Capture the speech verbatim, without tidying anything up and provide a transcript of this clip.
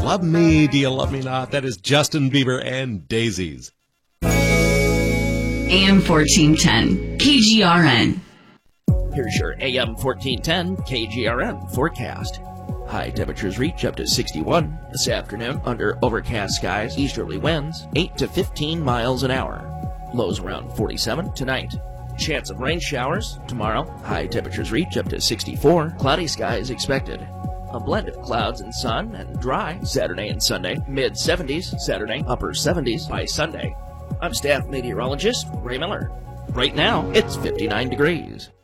Love Me, Do You Love Me Not? That is Justin Bieber and Daisies. A M fourteen ten, K G R N. Here's your A M fourteen ten K G R N forecast. High temperatures reach up to sixty-one this afternoon under overcast skies, easterly winds eight to fifteen miles an hour. Lows around forty-seven tonight. Chance of rain showers tomorrow. High temperatures reach up to sixty-four. Cloudy skies expected. A blend of clouds and sun and dry Saturday and Sunday. mid seventies Saturday, upper seventies by Sunday. I'm staff meteorologist Ray Miller. Right now, it's fifty-nine degrees.